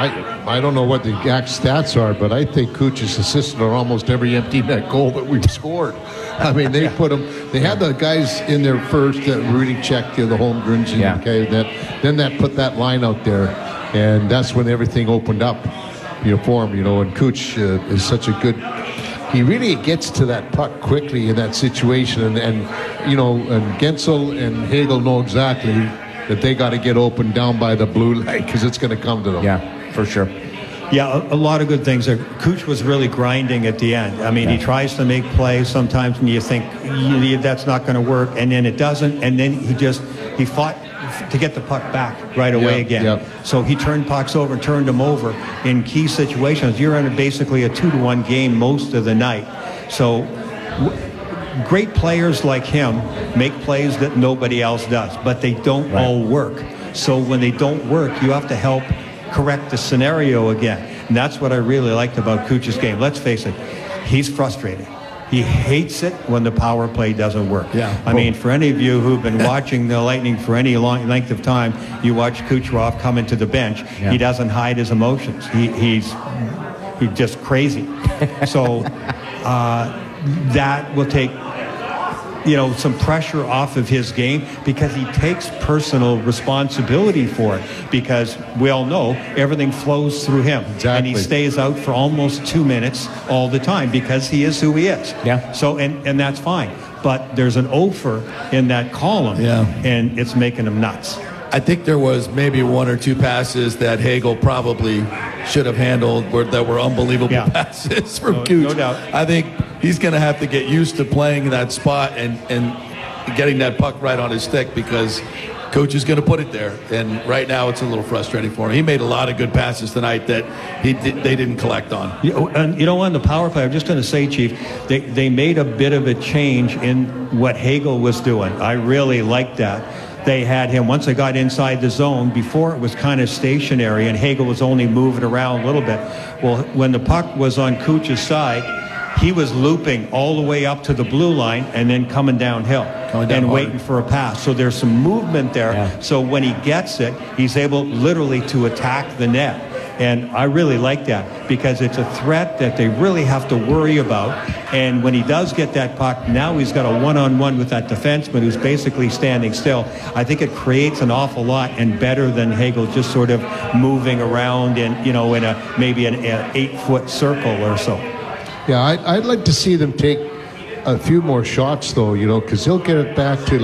I don't know what the exact stats are, but I think Kuch is assisted on almost every empty net goal that we've scored. I mean, they put them. They had the guys in there first that really checked the Holmgrens, and then that put that line out there, and that's when everything opened up, for him. And Kuch is such a good. He really gets to that puck quickly in that situation, and Gensel and Hagel know exactly that they got to get open down by the blue line, because it's going to come to them. Yeah, for sure. Yeah, a lot of good things there. Kuch was really grinding at the end. I mean, he tries to make plays sometimes, and you think that's not going to work, and then it doesn't, and then he fought to get the puck back right away again. Yep. So he turned pucks over, turned them over in key situations. You're in basically a 2-1 game most of the night. So great players like him make plays that nobody else does, but they don't all work. So when they don't work, you have to help correct the scenario again. And that's what I really liked about Kuch's game. Let's face it, he's frustrated. He hates it when the power play doesn't work. I mean, for any of you who've been watching the Lightning for any long length of time, you watch Kucherov come into the bench. He doesn't hide his emotions. He's just crazy. So that will take some pressure off of his game, because he takes personal responsibility for it, because we all know everything flows through him. And he stays out for almost 2 minutes all the time, because he is who he is. So and that's fine, but there's an offer in that column, and it's making him nuts. I think there was maybe one or two passes that Hagel probably should have handled that were unbelievable passes from Kuch. No doubt. I think he's going to have to get used to playing that spot and getting that puck right on his stick, because Coach is going to put it there. And right now it's a little frustrating for him. He made a lot of good passes tonight that they didn't collect on. And on the power play, I'm just going to say, Chief, they made a bit of a change in what Hagel was doing. I really liked that. They had him, once they got inside the zone, before it was kind of stationary and Hagel was only moving around a little bit. Well, when the puck was on Kuch's side, he was looping all the way up to the blue line and then coming downhill and waiting for a pass. So there's some movement there. So when he gets it, he's able literally to attack the net. And I really like that, because it's a threat that they really have to worry about. And when he does get that puck, now he's got a one-on-one with that defenseman who's basically standing still. I think it creates an awful lot, and better than Hagel just sort of moving around in maybe an 8-foot circle or so. Yeah, I'd like to see them take a few more shots, though, because he'll get it back to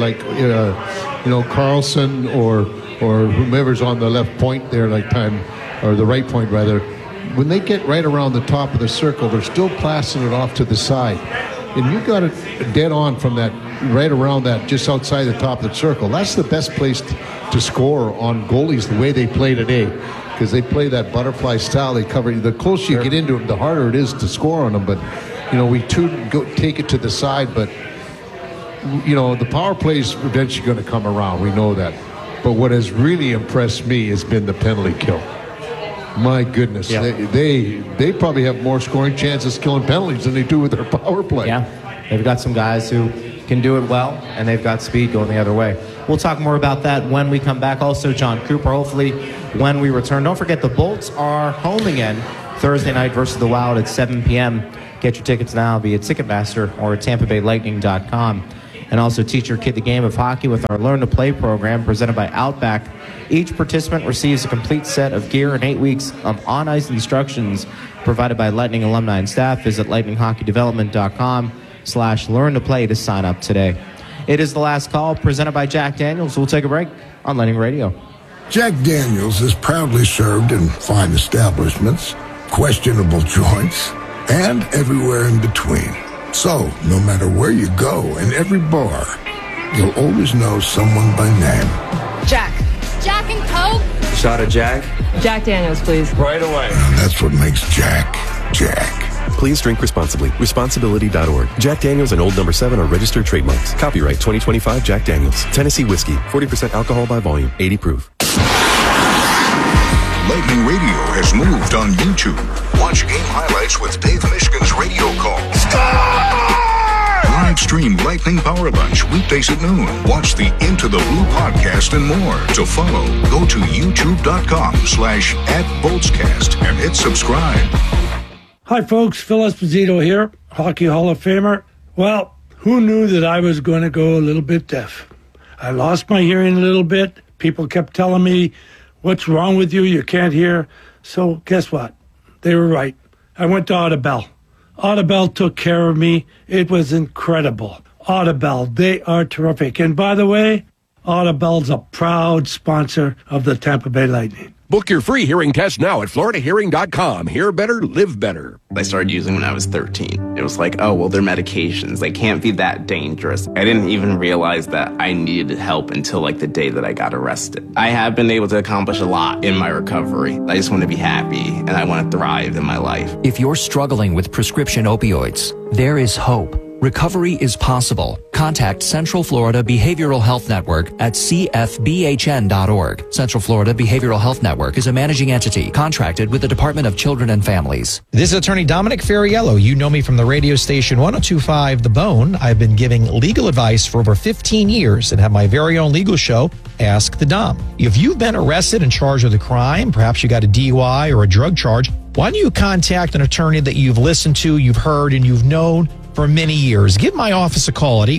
Carlson or whomever's on the left point there, or the right point rather. When they get right around the top of the circle, they're still blasting it off to the side. And you got it dead on from that, right around that, just outside the top of the circle. That's the best place to score on goalies the way they play today, because they play that butterfly style. They cover. The closer you get into them, the harder it is to score on them. But we take it to the side, but the power play is eventually going to come around. We know that. But what has really impressed me has been the penalty kill. My goodness, they probably have more scoring chances killing penalties than they do with their power play. Yeah, they've got some guys who can do it well, and they've got speed going the other way. We'll talk more about that when we come back. Also, John Cooper, hopefully, when we return. Don't forget, the Bolts are home again Thursday night versus the Wild at 7 p.m. Get your tickets now via Ticketmaster or at TampaBayLightning.com. And also teach your kid the game of hockey with our Learn to Play program presented by Outback. Each participant receives a complete set of gear and 8 weeks of on-ice instructions provided by Lightning alumni and staff. Visit lightninghockeydevelopment.com/learn-to-play to sign up today. It is the last call presented by Jack Daniels. We'll take a break on Lightning Radio. Jack Daniels is proudly served in fine establishments, questionable joints, and everywhere in between. So, no matter where you go, in every bar, you'll always know someone by name. Jack. Jack and Coke? Shot of Jack? Jack Daniels, please. Right away. And that's what makes Jack, Jack. Please drink responsibly. Responsibility.org. Jack Daniels and Old No. 7 are registered trademarks. Copyright 2025 Jack Daniels. Tennessee whiskey. 40% alcohol by volume. 80 proof. Lightning Radio has moved on YouTube. Watch game highlights with Dave Mishkin's radio call. Live stream Lightning Power Lunch weekdays at noon. Watch the Into the Blue podcast and more. To follow, go to youtube.com/@BoltsCast and hit subscribe. Hi, folks. Phil Esposito here, Hockey Hall of Famer. Well, who knew that I was going to go a little bit deaf? I lost my hearing a little bit. People kept telling me, what's wrong with you? You can't hear. So guess what? They were right. I went to Audibel. Audibel took care of me. It was incredible. Audibel, they are terrific. And by the way, Audibel's a proud sponsor of the Tampa Bay Lightning. Book your free hearing test now at FloridaHearing.com. Hear better, live better. I started using when I was 13. It was like, oh, well, they're medications. They can't be that dangerous. I didn't even realize that I needed help until like the day that I got arrested. I have been able to accomplish a lot in my recovery. I just want to be happy and I want to thrive in my life. If you're struggling with prescription opioids, there is hope. Recovery is possible. Contact Central Florida Behavioral Health Network at cfbhn.org. Central Florida Behavioral Health Network is a managing entity contracted with the Department of Children and Families. This is Attorney Dominic Ferriello. You know me from the radio station 102.5 The Bone. I've been giving legal advice for over 15 years and have my very own legal show, Ask the Dom. If you've been arrested and charged with a crime, perhaps you got a DUI or a drug charge, why don't you contact an attorney that you've listened to, you've heard, and you've known for many years? Give my office a call at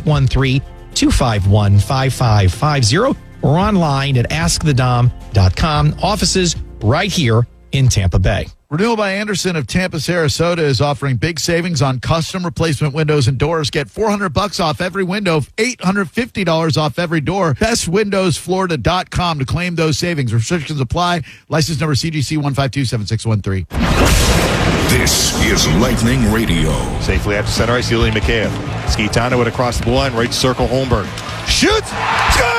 813-251-5550 or online at askthedom.com. Offices right here in Tampa Bay. Renewal by Anderson of Tampa, Sarasota is offering big savings on custom replacement windows and doors. Get $400 off every window, $850 off every door. BestWindowsFlorida.com to claim those savings. Restrictions apply. License number CGC 1527613. This is Lightning Radio. Safely after center ice, Ilya Mikheyev. Skitano it across the blue line, right circle, Holmberg. Shoots! Score!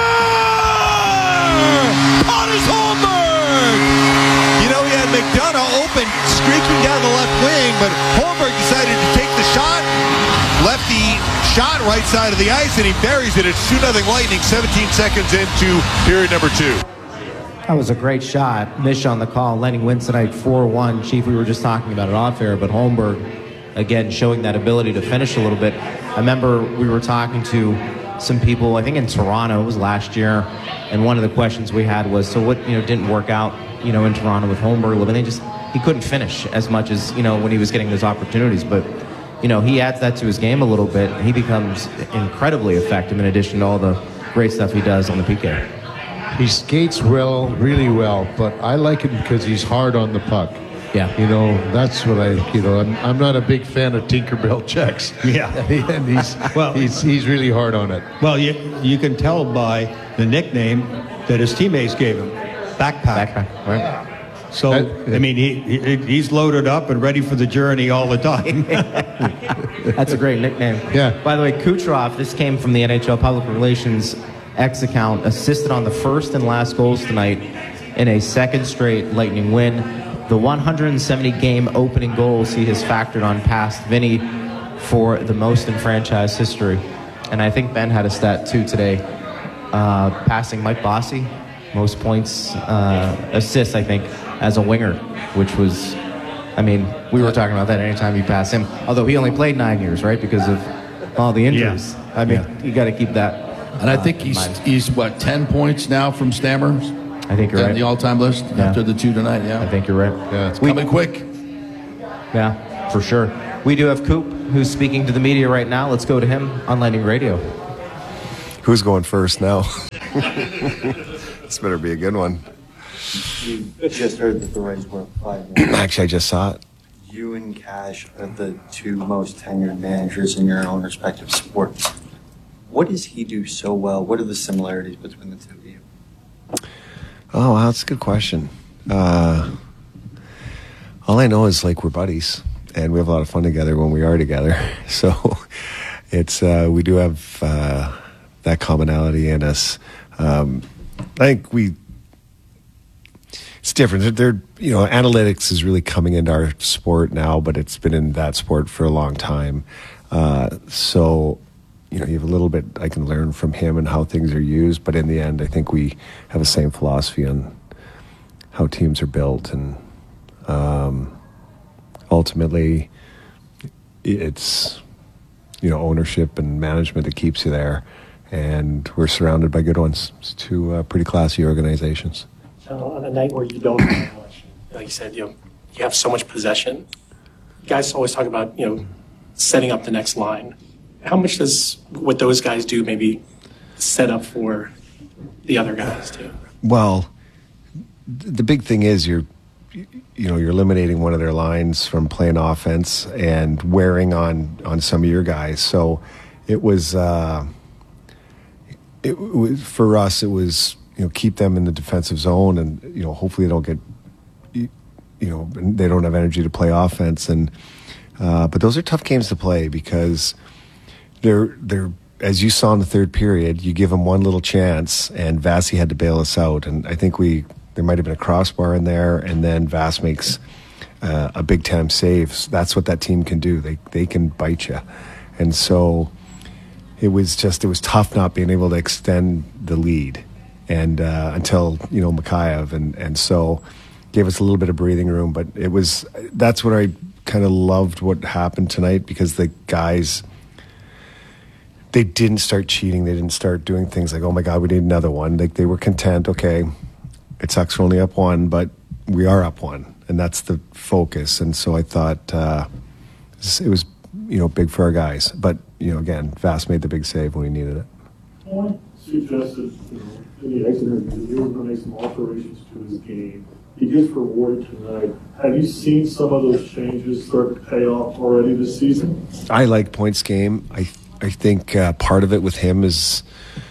Connors Holmberg! You know, he had McDonough open, streaking down the left wing, but Holmberg decided to take the shot. Left the shot right side of the ice, and he buries it. It's 2-0 Lightning, 17 seconds into period number 2. That was a great shot. Mish on the call. Lightning wins tonight 4-1. Chief, we were just talking about it off air, but Holmberg, again, showing that ability to finish a little bit. I remember we were talking to some people, I think in Toronto, it was last year, and one of the questions we had was, so what, didn't work out, in Toronto with Holmberg? And he couldn't finish as much as, when he was getting those opportunities, but, he adds that to his game a little bit, and he becomes incredibly effective in addition to all the great stuff he does on the PK. He skates well, really well, but I like him because he's hard on the puck. Yeah. That's what I'm not a big fan of Tinkerbell checks. Yeah. And he's really hard on it. Well, you can tell by the nickname that his teammates gave him, Backpack. Right. So, he's loaded up and ready for the journey all the time. That's a great nickname. Yeah. By the way, Kucherov, this came from the NHL Public Relations X account, assisted on the first and last goals tonight in a second straight Lightning win. The 170-game opening goals he has factored on past Vinny for the most in franchise history. And I think Ben had a stat too today, passing Mike Bossy, most points, assists, I think, as a winger, which was, I mean, we were talking about that anytime you pass him, although he only played 9 years, right, because of all the injuries. Yeah. I mean, you got to keep that. And I think he's what, 10 points now from Stammer? I think you're right. The all-time list after the 2 tonight, yeah. I think you're right. Yeah, it's coming quick. Yeah, for sure. We do have Coop, who's speaking to the media right now. Let's go to him on Lightning Radio. Who's going first now? This better be a good one. You just heard that the Rays were 5-1. Actually, I just saw it. You and Cash are the 2 most tenured managers in your own respective sports. What does he do so well? What are the similarities between the 2 of you? Oh, wow, that's a good question. All I know is, like, we're buddies, and we have a lot of fun together when we are together. So it's we do have that commonality in us. I think it's different. Analytics is really coming into our sport now, but it's been in that sport for a long time. So, you have a little bit I can learn from him and how things are used, but in the end, I think we have the same philosophy on how teams are built, and ultimately, it's ownership and management that keeps you there, and we're surrounded by good ones. It's 2 pretty classy organizations. So on a night where you don't have much, like you said, you have so much possession. You guys always talk about setting up the next line. How much does what those guys do maybe set up for the other guys too? Well, the big thing is you're eliminating one of their lines from playing offense and wearing on some of your guys. So it was for us. It was keep them in the defensive zone, and hopefully they don't get they don't have energy to play offense. And but those are tough games to play because they're as you saw in the third period, you give them one little chance, and Vasi had to bail us out. And I think there might have been a crossbar in there, and then Vass makes a big time save. So that's what that team can do. They can bite you, and so it was tough not being able to extend the lead, and until Mikheyev, and so gave us a little bit of breathing room. But that's what I kind of loved what happened tonight, because the guys, they didn't start cheating. They didn't start doing things like, oh my God, we need another one. They were content. Okay, it sucks we're only up 1, but we are up 1, and that's the focus. And so I thought it was big for our guys. But again, Vass made the big save when we needed it. Point suggested in the exit interview that you were going to make some alterations to his game. He gets rewarded tonight. Have you seen some of those changes start to pay off already this season? I like Point's game. I think part of it with him is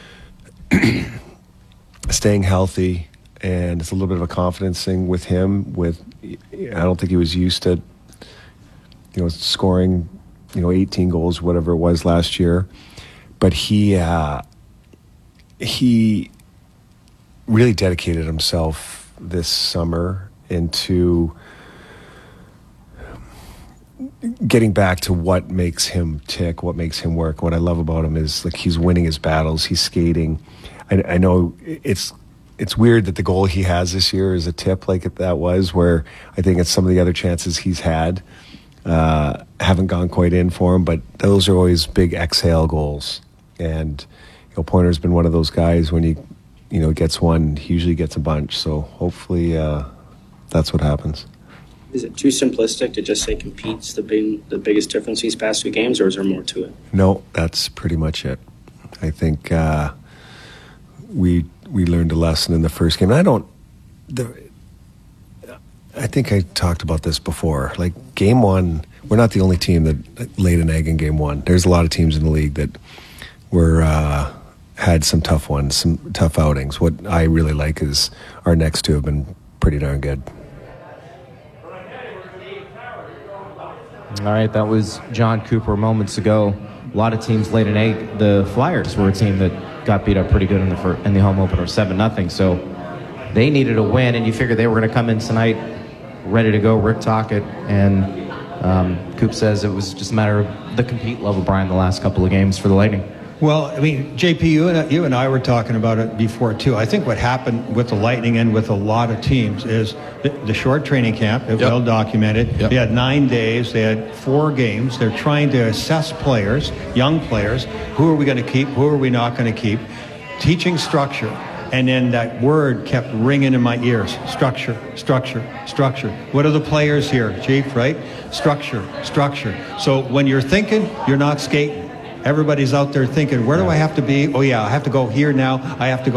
staying healthy, and it's a little bit of a confidence thing with him. I don't think he was used to scoring 18 goals, whatever it was last year, but he really dedicated himself this summer into getting back to what makes him tick, what makes him work. What I love about him is he's winning his battles, he's skating. I know it's weird that the goal he has this year is a tip like that was, where I think it's some of the other chances he's had haven't gone quite in for him, but those are always big exhale goals. And Pointer's been one of those guys, when he gets one, he usually gets a bunch. So hopefully that's what happens. Is it too simplistic to just say compete's the biggest difference these past 2 games, or is there more to it? No, that's pretty much it. I think we learned a lesson in the first game. I think I talked about this before. Game 1, we're not the only team that laid an egg in game 1. There's a lot of teams in the league that had some tough ones, some tough outings. What I really like is our next 2 have been pretty darn good. All right, that was John Cooper moments ago. A lot of teams laid an egg. The Flyers were a team that got beat up pretty good in the home opener, 7-0. So they needed a win, and you figured they were going to come in tonight ready to go, Rick Tocchet. And Coop says it was just a matter of the compete level, Brian, the last couple of games for the Lightning. Well, I mean, JP, you and I were talking about it before, too. I think what happened with the Lightning and with a lot of teams is the short training camp, well documented. They had 9 days. They had 4 games. They're trying to assess players, young players. Who are we going to keep? Who are we not going to keep? Teaching structure. And then that word kept ringing in my ears. Structure, structure, structure. What are the players here, Chief, right? Structure, structure. So when you're thinking, you're not skating. Everybody's out there thinking, where do I have to be? Oh, yeah, I have to go here now. I have to go